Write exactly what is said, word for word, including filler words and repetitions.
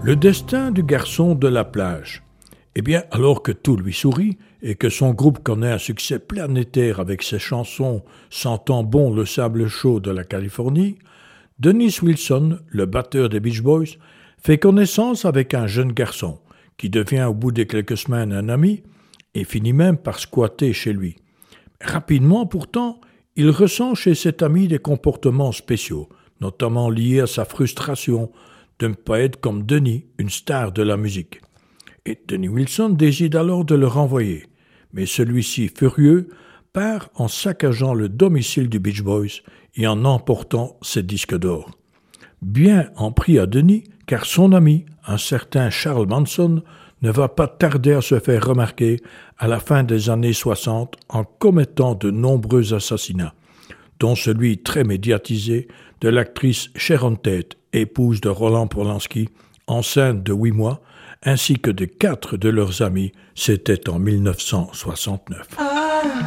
Le destin du garçon de la plage. Eh bien, alors que tout lui sourit et que son groupe connaît un succès planétaire avec ses chansons sentant bon le sable chaud de la Californie, Dennis Wilson, le batteur des Beach Boys, fait connaissance avec un jeune garçon qui devient au bout de quelques semaines un ami et finit même par squatter chez lui. Rapidement pourtant, il ressent chez cet ami des comportements spéciaux, notamment liés à sa frustration de ne pas être comme Denis, une star de la musique. Et Dennis Wilson décide alors de le renvoyer, mais celui-ci, furieux, part en saccageant le domicile du Beach Boys et en emportant ses disques d'or. Bien en prie à Denis, car son ami, un certain Charles Manson, ne va pas tarder à se faire remarquer à la fin des années soixante en commettant de nombreux assassinats, dont celui très médiatisé de l'actrice Sharon Tate, épouse de Roland Polanski, enceinte de huit mois, ainsi que de quatre de leurs amis, c'était en mille neuf cent soixante-neuf.